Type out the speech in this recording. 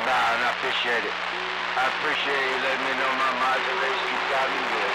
bow and I appreciate it. I appreciate you letting me know my modulation got me there.